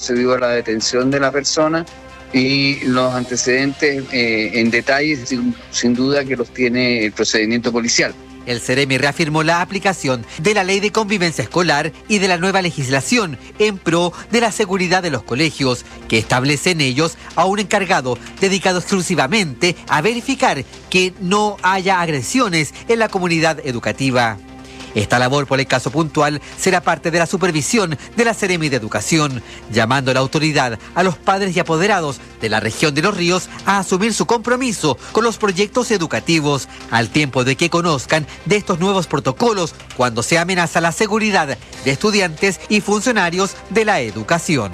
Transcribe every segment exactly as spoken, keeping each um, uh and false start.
procedido a la detención de la persona y los antecedentes eh, en detalle, sin, sin duda que los tiene el procedimiento policial. El Ceremi reafirmó la aplicación de la Ley de Convivencia Escolar y de la nueva legislación en pro de la seguridad de los colegios, que establece en ellos a un encargado dedicado exclusivamente a verificar que no haya agresiones en la comunidad educativa. Esta labor, por el caso puntual, será parte de la supervisión de la Ceremi de Educación, llamando a la autoridad a los padres y apoderados de la región de Los Ríos a asumir su compromiso con los proyectos educativos, al tiempo de que conozcan de estos nuevos protocolos cuando se amenaza la seguridad de estudiantes y funcionarios de la educación.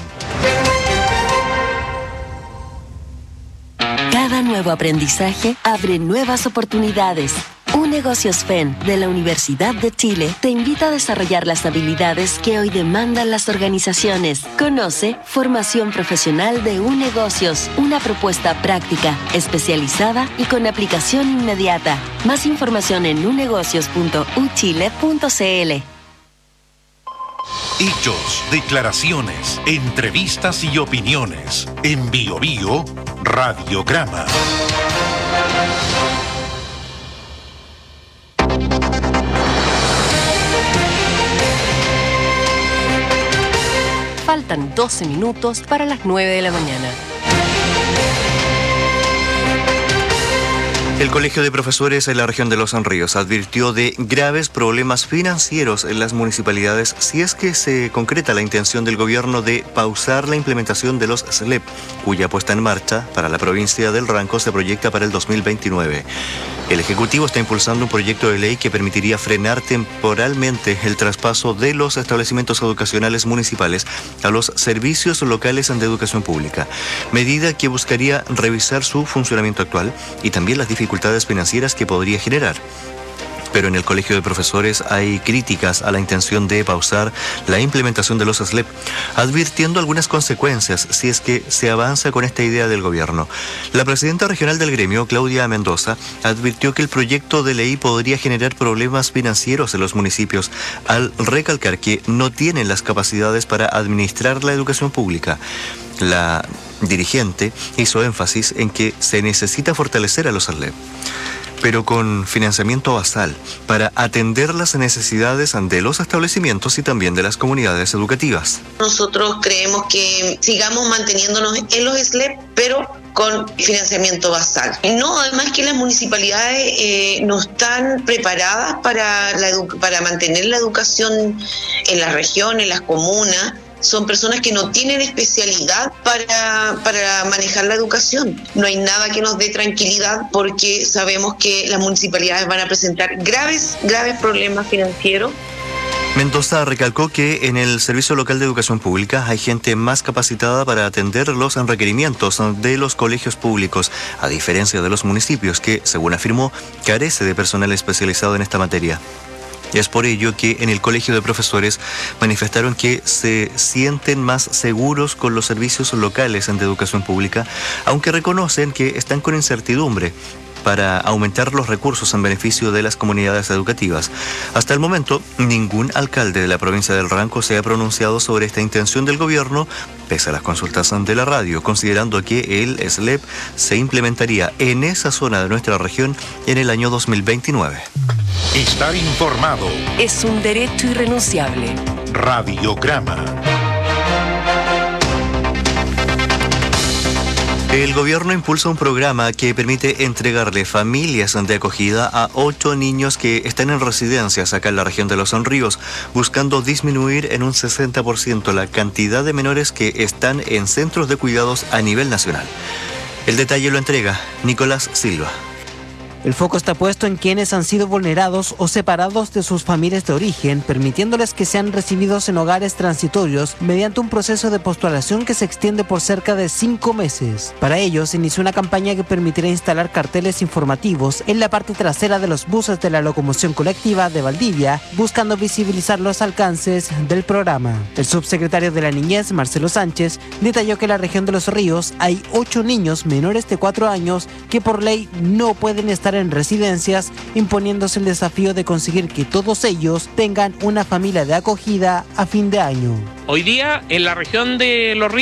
Cada nuevo aprendizaje abre nuevas oportunidades. UNegocios F E N de la Universidad de Chile te invita a desarrollar las habilidades que hoy demandan las organizaciones. Conoce Formación Profesional de UNegocios, una propuesta práctica, especializada y con aplicación inmediata. Más información en unegocios punto u chile punto c l. Hechos, declaraciones, entrevistas y opiniones. En Bio Bio, Radiograma. Faltan doce minutos para las nueve de la mañana. El Colegio de Profesores en la región de Los Ríos advirtió de graves problemas financieros en las municipalidades si es que se concreta la intención del gobierno de pausar la implementación de los S L E P, cuya puesta en marcha para la provincia del Ranco se proyecta para el dos mil veintinueve. El Ejecutivo está impulsando un proyecto de ley que permitiría frenar temporalmente el traspaso de los establecimientos educacionales municipales a los servicios locales de educación pública, medida que buscaría revisar su funcionamiento actual y también las dificultades financieras que podría generar. Pero en el Colegio de Profesores hay críticas a la intención de pausar la implementación de los S L E P, advirtiendo algunas consecuencias si es que se avanza con esta idea del gobierno. La presidenta regional del gremio, Claudia Mendoza, advirtió que el proyecto de ley podría generar problemas financieros en los municipios, al recalcar que no tienen las capacidades para administrar la educación pública. La dirigente hizo énfasis en que se necesita fortalecer a los S L E P, pero con financiamiento basal para atender las necesidades de los establecimientos y también de las comunidades educativas. Nosotros creemos que sigamos manteniéndonos en los S L E P, pero con financiamiento basal. No, además que las municipalidades eh, no están preparadas para, la edu- para mantener la educación en la región, en las comunas. Son personas que no tienen especialidad para, para manejar la educación. No hay nada que nos dé tranquilidad porque sabemos que las municipalidades van a presentar graves, graves problemas financieros. Mendoza recalcó que en el Servicio Local de Educación Pública hay gente más capacitada para atender los requerimientos de los colegios públicos, a diferencia de los municipios que, según afirmó, carece de personal especializado en esta materia. Es por ello que en el Colegio de Profesores manifestaron que se sienten más seguros con los servicios locales de educación pública, aunque reconocen que están con incertidumbre para aumentar los recursos en beneficio de las comunidades educativas. Hasta el momento, ningún alcalde de la provincia del Ranco se ha pronunciado sobre esta intención del gobierno, pese a las consultas de la radio, considerando que el S L E P se implementaría en esa zona de nuestra región en el año dos mil veintinueve. Estar informado Es un derecho irrenunciable. Radiograma. El gobierno impulsa un programa que permite entregarle familias de acogida a ocho niños que están en residencias acá en la región de Los Ríos, buscando disminuir en un sesenta por ciento la cantidad de menores que están en centros de cuidados a nivel nacional. El detalle lo entrega Nicolás Silva. El foco está puesto en quienes han sido vulnerados o separados de sus familias de origen, permitiéndoles que sean recibidos en hogares transitorios mediante un proceso de postulación que se extiende por cerca de cinco meses. Para ello, se inició una campaña que permitirá instalar carteles informativos en la parte trasera de los buses de la locomoción colectiva de Valdivia, buscando visibilizar los alcances del programa. El subsecretario de la Niñez, Marcelo Sánchez, detalló que en la región de Los Ríos hay ocho niños menores de cuatro años que por ley no pueden estar en residencias, imponiéndose el desafío de conseguir que todos ellos tengan una familia de acogida a fin de año. Hoy día en la región de Los Ríos